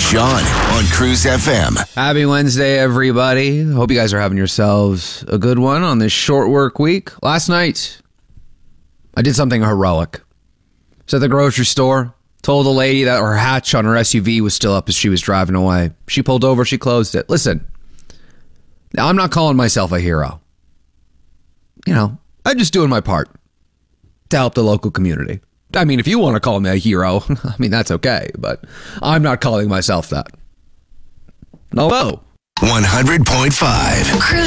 Sean on Cruise FM. Happy Wednesday, everybody. Hope you guys are having yourselves a good one on this short work week. Last night, I did something heroic. Was at the grocery store, told a lady that her hatch on her SUV was still up as she was driving away. She pulled over, she closed it. Listen, now I'm not calling myself a hero. You know, I'm just doing my part to help the local community. I mean, if you want to call me a hero, I mean, that's okay, but I'm not calling myself that. No. 100.5 Cruise